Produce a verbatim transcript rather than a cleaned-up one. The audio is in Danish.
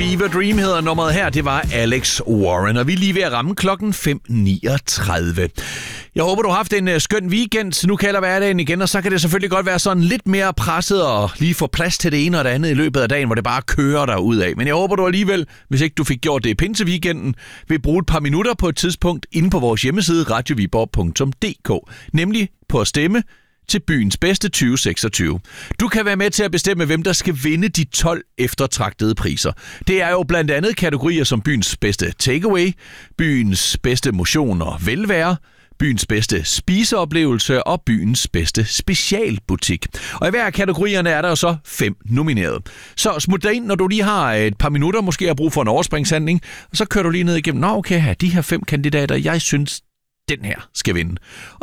Fever Dream hedder nummeret her. Det var Alex Warren, og vi er lige ved at ramme klokken fem niogtredive. Jeg håber, du har haft en uh, skøn weekend. Nu kalder hverdagen igen, og så kan det selvfølgelig godt være sådan lidt mere presset og lige få plads til det ene og det andet i løbet af dagen, hvor det bare kører der ud af. Men jeg håber, du alligevel, hvis ikke du fik gjort det i pinseweekenden, vil bruge et par minutter på et tidspunkt inde på vores hjemmeside radio viborg punktum d k, nemlig på at stemme til byens bedste tyve seksogtyve. Du kan være med til at bestemme, hvem der skal vinde de tolv eftertragtede priser. Det er jo blandt andet kategorier som byens bedste takeaway, byens bedste motion og velvære, byens bedste spiseoplevelse og byens bedste specialbutik. Og i hver af kategorierne er der jo så fem nomineret. Så smut dig ind, når du lige har et par minutter, måske har brug for en overspringshandling, og så kører du lige ned igennem, nå okay, her, de her fem kandidater, jeg synes, den her skal vinde.